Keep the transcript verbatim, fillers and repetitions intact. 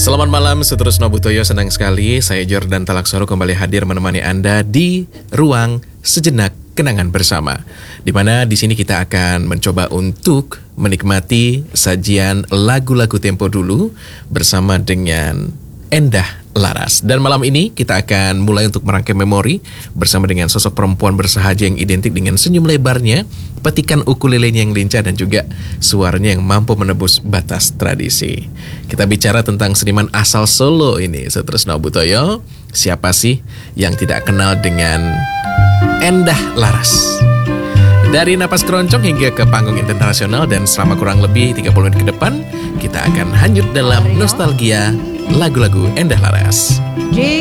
Selamat malam Sutrusno Butoyo, senang sekali saya Jordan Talaksoro kembali hadir menemani Anda di ruang sejenak kenangan bersama. Di mana di sini kita akan mencoba untuk menikmati sajian lagu-lagu tempo dulu bersama dengan Endah Laras. Dan malam ini kita akan mulai untuk merangkai memori bersama dengan sosok perempuan bersahaja yang identik dengan senyum lebarnya, petikan ukulelenya yang lincah dan juga suaranya yang mampu menebus batas tradisi. Kita bicara tentang seniman asal Solo ini, Sutrusno Butoyo. Siapa sih yang tidak kenal dengan Endah Laras? Dari napas keroncong hingga ke panggung internasional, dan selama kurang lebih tiga puluh menit ke depan kita akan hanyut dalam nostalgia lagu-lagu Endah Laras.